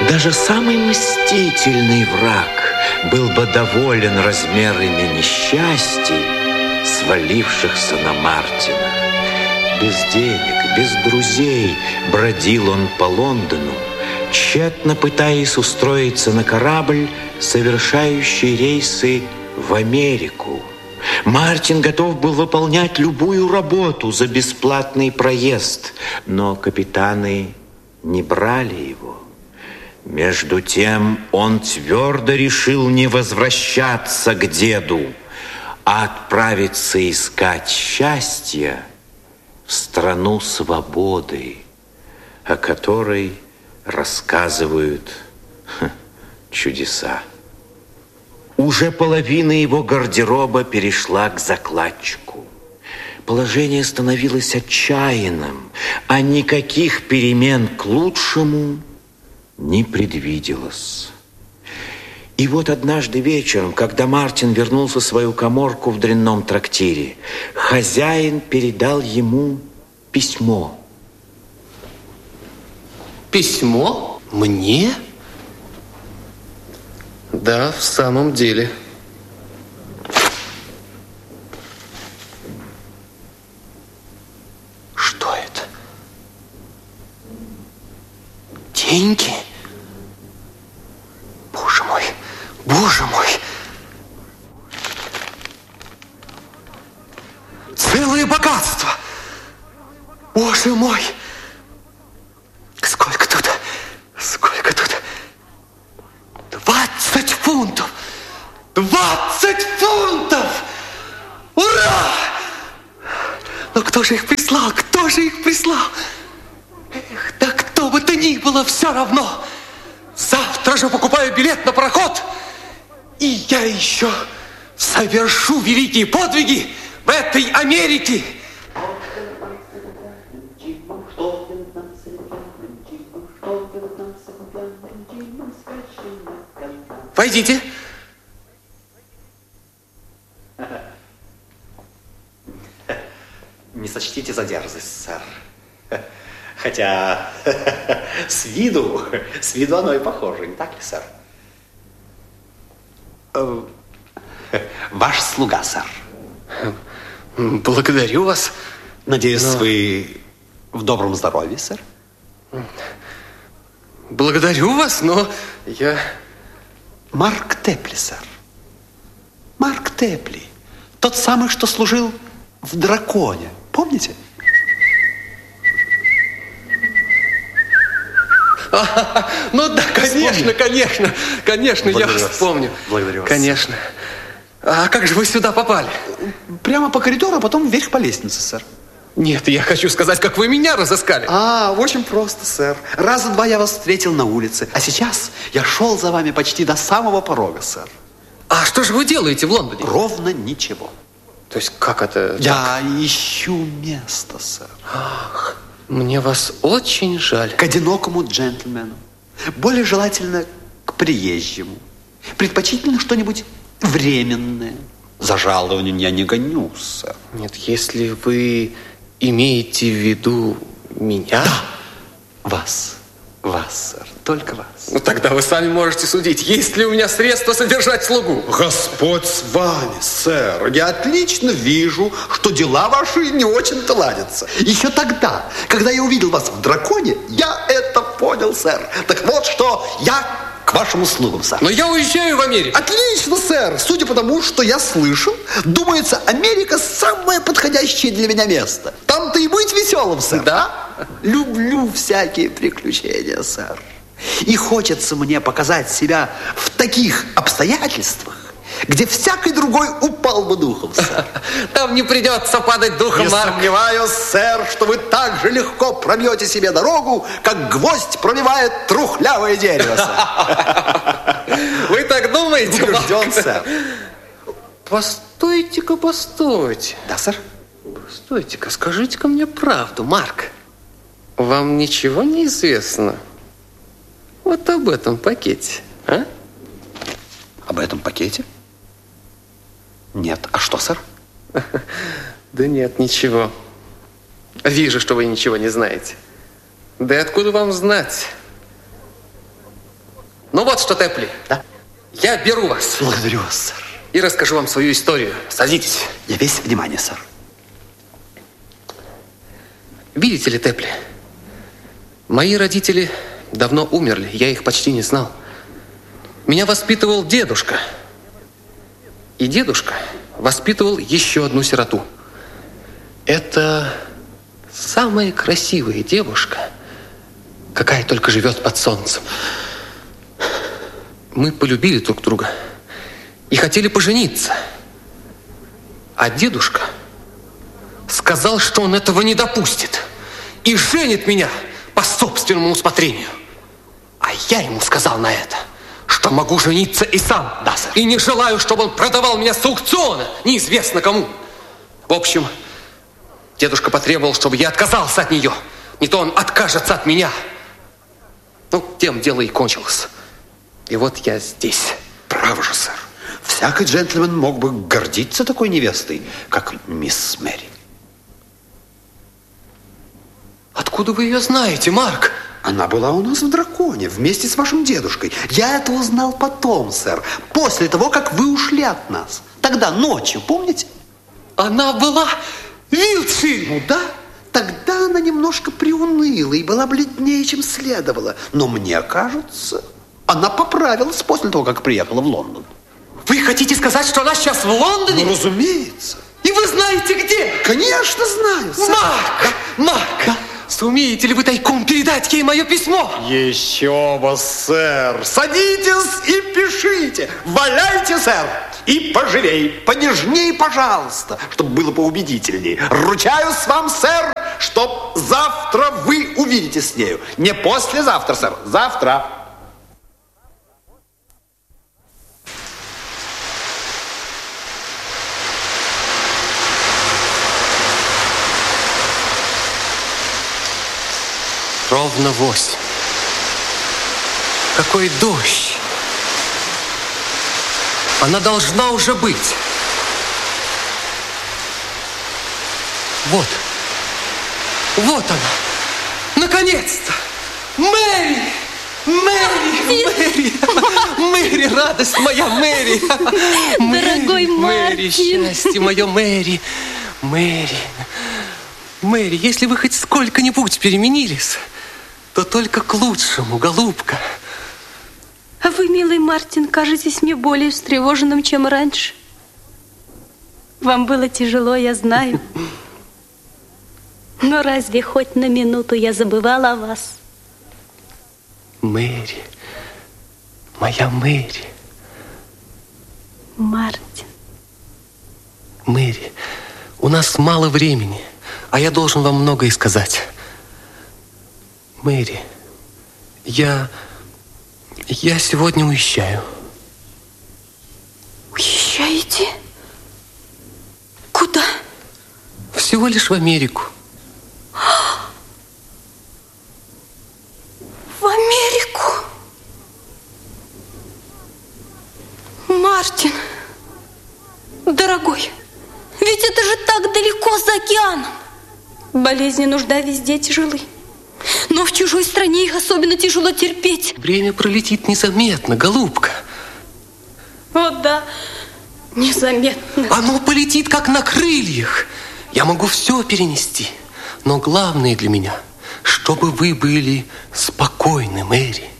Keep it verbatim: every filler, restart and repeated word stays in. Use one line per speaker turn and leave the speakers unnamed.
Даже самый мстительный враг был бы доволен размерами несчастий, свалившихся на Мартина. Без денег, без друзей бродил он по Лондону, тщетно пытаясь устроиться на корабль, совершающий рейсы в Америку. Мартин готов был выполнять любую работу за бесплатный проезд, но капитаны не брали его. Между тем он твердо решил не возвращаться к деду, а отправиться искать счастья в страну свободы, о которой рассказывают ха, чудеса. Уже половина его гардероба перешла к закладчику. Положение становилось отчаянным, а никаких перемен к лучшему не предвиделось. И вот однажды вечером, когда Мартин вернулся в свою каморку в дрянном трактире, хозяин передал ему письмо.
Письмо? Мне? Да, в самом деле. Что это? Деньги? Боже мой, боже мой. Целое богатство. Боже мой. Сколько тут? Сколько тут? Двадцать фунтов! Двадцать фунтов! Ура! Но кто же их прислал? Кто же их прислал? Эх, да кто бы то ни было, все равно. Завтра же покупаю билет на пароход. И я еще совершу великие подвиги в этой Америке. Войдите.
Не сочтите за дерзость, сэр. Хотя с виду, с виду оно и похоже, не так ли, сэр? Ваш слуга, сэр.
Благодарю вас.
Надеюсь,
Но...
вы в добром здоровье, сэр?
Благодарю вас, но я...
Марк Тепли, сэр. Марк Тепли. Тот самый, что служил в «Драконе». Помните?
А, ну да, конечно, Вспомни. конечно, конечно,
Благодарю
я
вас.
вспомню.
Благодарю вас.
Конечно. А как же вы сюда попали?
Прямо по коридору, а потом вверх по лестнице, сэр.
Нет, я хочу сказать, как вы меня разыскали.
А, очень просто, сэр. Раза два я вас встретил на улице, а сейчас я шел за вами почти до самого порога, сэр.
А что же вы делаете в Лондоне?
Ровно ничего.
То есть как это?
Я
так?
ищу место, сэр.
Ах, мне вас очень жаль.
К одинокому джентльмену. Более желательно к приезжему. Предпочтительно что-нибудь временное. За жалованием я не гоню, сэр.
Нет, если вы имеете в виду меня?
Да, вас. Вас, сэр, только вас.
Ну, тогда вы сами можете судить, есть ли у меня средства содержать слугу.
Господь с вами, сэр. Я отлично вижу, что дела ваши не очень-то ладятся. Еще тогда, когда я увидел вас в «Драконе», я это понял, сэр. Так вот, что я к вашим услугам, сэр.
Но я уезжаю в Америку.
Отлично, сэр. Судя по тому, что я слышал, думается, Америка самое подходящее для меня место. Там-то и быть веселым, сэр.
Да?
Люблю всякие приключения, сэр. И хочется мне показать себя в таких обстоятельствах, где всякий другой упал бы духом, сэр.
Там не придется падать духом,
Не
Марк.
сомневаюсь, сэр, что вы так же легко пробьете себе дорогу, как гвоздь пробивает трухлявое дерево, сэр.
Вы так думаете,
Убежден,
Марк?
сэр.
Постойте-ка, постойте.
Да, сэр.
Постойте-ка, скажите-ка мне правду, Марк. Вам ничего не известно вот об этом пакете, а?
Об этом пакете? Нет. А что, сэр?
Да нет, ничего. Вижу, что вы ничего не знаете. Да и откуда вам знать? Ну вот что, Тэпли.
Да?
Я беру вас.
Благодарю вас, сэр.
И расскажу вам свою историю. Садитесь.
Я весь внимание, сэр.
Видите ли, Тэпли, мои родители давно умерли, я их почти не знал. Меня воспитывал дедушка. И дедушка воспитывал еще одну сироту. Это самая красивая девушка, какая только живет под солнцем. Мы полюбили друг друга и хотели пожениться. А дедушка сказал, что он этого не допустит и женит меня по собственному усмотрению. А я ему сказал на это, что могу жениться и сам.
Да, сэр.
И не желаю, чтобы он продавал меня с аукциона, неизвестно кому. В общем, дедушка потребовал, чтобы я отказался от нее. Не то он откажется от меня. Ну, тем дело и кончилось. И вот я здесь.
Право же, сэр. Всякий джентльмен мог бы гордиться такой невестой, как мисс Мэри.
Откуда вы ее знаете, Марк?
Она была у нас в Драконе вместе с вашим дедушкой. Я это узнал потом, сэр. После того, как вы ушли от нас. Тогда ночью, помните?
Она была Вилчи.
Ну да. Тогда она немножко приуныла и была бледнее, чем следовало. Но мне кажется, она поправилась после того, как приехала в Лондон.
Вы хотите сказать, что она сейчас в Лондоне?
Ну, разумеется.
И вы знаете где?
Конечно, знаю, сэр.
Марк!
Да.
Марк!
Да.
Сумеете ли вы тайком передать ей мое письмо?
Еще бы, сэр. Садитесь и пишите. Валяйте, сэр. И поживей, понежней, пожалуйста, чтобы было поубедительней. Ручаюсь вам, сэр, что завтра вы увидитесь с нею. Не послезавтра, сэр, завтра.
Ровно восемь. Какой дождь. Она должна уже быть. Вот. Вот она. Наконец-то. Мэри! Мэри! Мэри! Мэри, радость моя, Мэри!
Дорогой
Мэри,
Мартин!
счастье мое, Мэри! Мэри! Мэри, если вы хоть сколько-нибудь переменились, то только к лучшему, голубка.
А вы, милый Мартин, кажетесь мне более встревоженным, чем раньше. Вам было тяжело, я знаю. Но разве хоть на минуту я забывала о вас?
Мэри, моя Мэри.
Мартин.
Мэри, у нас мало времени, а я должен вам многое сказать. Мэри, я... я сегодня уезжаю.
Уезжаете? Куда?
Всего лишь в Америку.
В Америку? Мартин, дорогой, ведь это же так далеко за океаном. Болезни, нужда везде тяжелы. Но в чужой стране их особенно тяжело терпеть.
Время пролетит незаметно, голубка.
О, да, незаметно.
Оно полетит, как на крыльях. Я могу все перенести. Но главное для меня, чтобы вы были спокойны, Мэри.